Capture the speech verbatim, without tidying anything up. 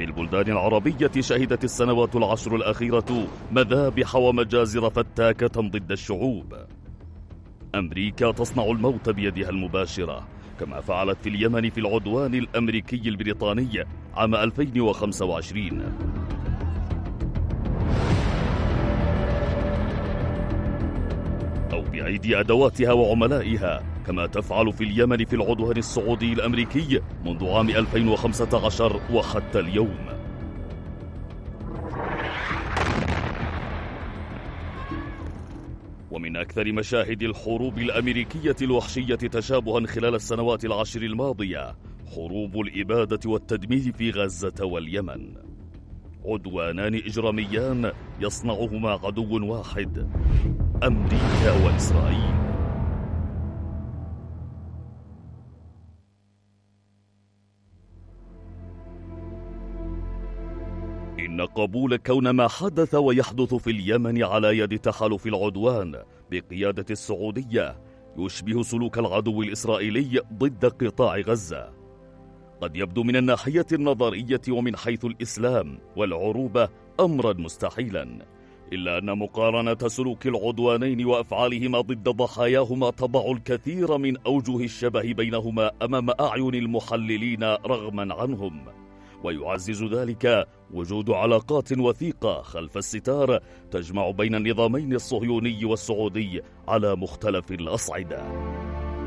في البلدان العربية شهدت السنوات العشر الأخيرة مذابح ومجازر فتاكة ضد الشعوب. أمريكا تصنع الموت بيدها المباشرة، كما فعلت في اليمن في العدوان الأمريكي البريطاني عام ألفين وخمسة وعشرين. أو بأيدي أدواتها وعملائها، كما تفعل في اليمن في العدوان السعودي الأمريكي منذ عام ألفين وخمسة عشر وحتى اليوم. ومن أكثر مشاهد الحروب الأمريكية الوحشية تشابها خلال السنوات العشر الماضية حروب الإبادة والتدمير في غزة واليمن، عدوانان إجراميان يصنعهما عدو واحد، أمريكا وإسرائيل. إن قبول كون ما حدث ويحدث في اليمن على يد تحالف العدوان بقيادة السعودية يشبه سلوك العدو الإسرائيلي ضد قطاع غزة. قد يبدو من الناحية النظرية ومن حيث الإسلام والعروبة أمرا مستحيلا، إلا أن مقارنة سلوك العدوانين وأفعالهما ضد ضحاياهما تضع الكثير من أوجه الشبه بينهما أمام أعين المحللين رغما عنهم، ويعزز ذلك وجود علاقات وثيقة خلف الستار تجمع بين النظامين الصهيوني والسعودي على مختلف الأصعدة.